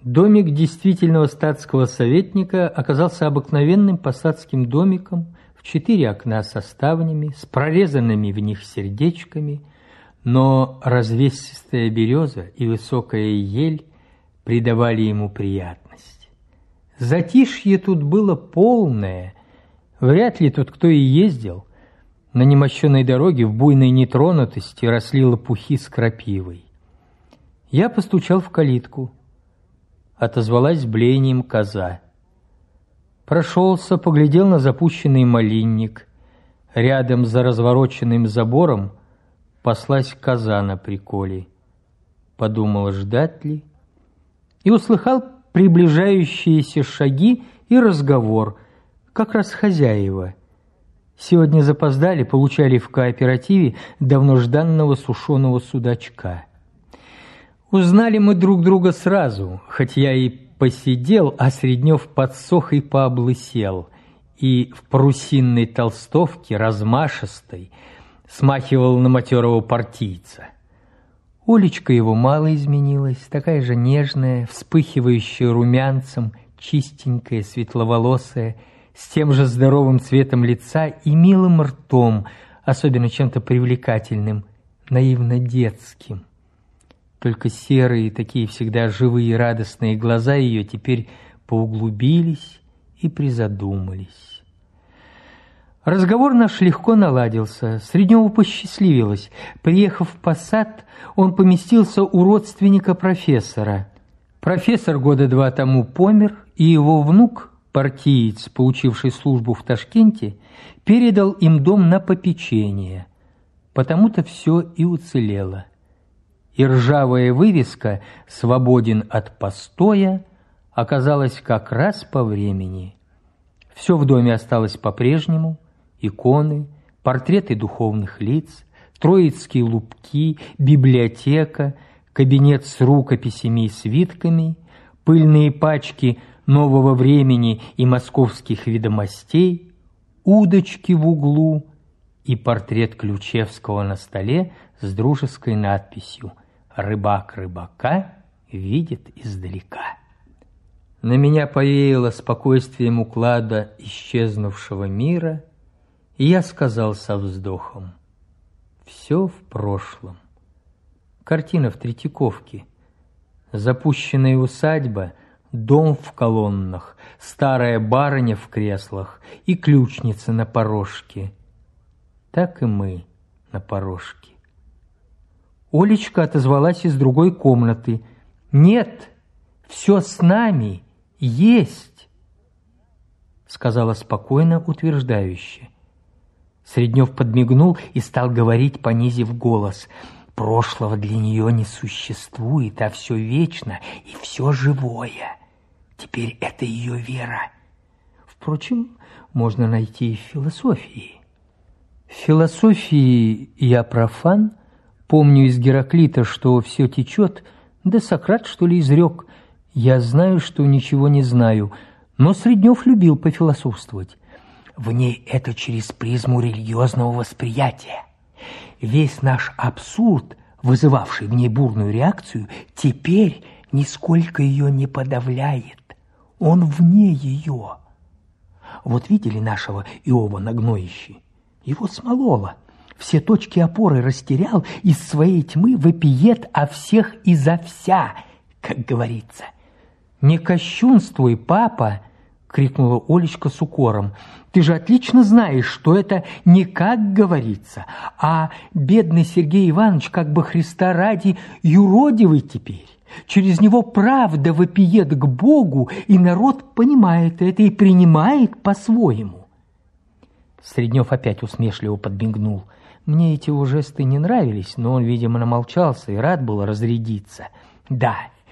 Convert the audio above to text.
Домик действительного статского советника оказался обыкновенным посадским домиком в 4 окна со ставнями, с прорезанными в них сердечками, но развесистая береза и высокая ель придавали ему приятность. Затишье тут было полное, вряд ли тут кто и ездил. На немощенной дороге в буйной нетронутости росли лопухи с крапивой. Я постучал в калитку. Отозвалась блеянием коза. Прошелся, поглядел на запущенный малинник. Рядом за развороченным забором паслась коза на приколе. Подумал, ждать ли? И услыхал приближающиеся шаги и разговор, как раз хозяева. Сегодня запоздали, получали в кооперативе давно жданного сушеного судачка. Узнали мы друг друга сразу, хоть я и посидел, а Среднев подсох и пооблысел, и в парусинной толстовке, размашистой, смахивал на матерого партийца. Олечка его мало изменилась, такая же нежная, вспыхивающая румянцем, чистенькая, светловолосая, с тем же здоровым цветом лица и милым ртом, особенно чем-то привлекательным, наивно-детским. Только серые, такие всегда живые и радостные глаза ее теперь поуглубились и призадумались. Разговор наш легко наладился, Средневу посчастливилось. Приехав в посад, он поместился у родственника профессора. Профессор года 2 тому помер, и его внук, партиец, получивший службу в Ташкенте, передал им дом на попечение. Потому-то все и уцелело. И ржавая вывеска «Свободен от постоя» оказалась как раз по времени. Все в доме осталось по-прежнему: иконы, портреты духовных лиц, троицкие лупки, библиотека, кабинет с рукописями и свитками, пыльные пачки «Нового времени» и «Московских ведомостей», удочки в углу и портрет Ключевского на столе с дружеской надписью «Рыбак рыбака видит издалека». На меня повеяло спокойствием уклада исчезнувшего мира, и я сказал со вздохом: все в прошлом. Картина в Третьяковке, запущенная усадьба, дом в колоннах, старая барыня в креслах и ключница на порожке. Так и мы на порожке. Олечка отозвалась из другой комнаты: «Нет, все с нами есть», — сказала спокойно, утверждающе. Среднев подмигнул и стал говорить, понизив голос: «Прошлого для нее не существует, а все вечно и все живое. Теперь это ее вера. Впрочем, можно найти и в философии». В философии я профан. Помню из Гераклита, что все течет, да Сократ, что ли, изрек: «Я знаю, что ничего не знаю», но Среднев любил пофилософствовать. В ней это через призму религиозного восприятия. Весь наш абсурд, вызывавший в ней бурную реакцию, теперь нисколько ее не подавляет. Он вне ее. Вот видели нашего Иова на гноище? Его смололо. Все точки опоры растерял, из своей тьмы вопиет о всех и за вся, как говорится. «Не кощунствуй, папа!» — крикнула Олечка с укором. «Ты же отлично знаешь, что это не как говорится, а бедный Сергей Иванович, как бы Христа ради, юродивый теперь. Через него правда вопиет к Богу, и народ понимает это и принимает по-своему». Среднев опять усмешливо подмигнул. Мне эти его жесты не нравились, но он, видимо, намолчался и рад был разрядиться. «Да,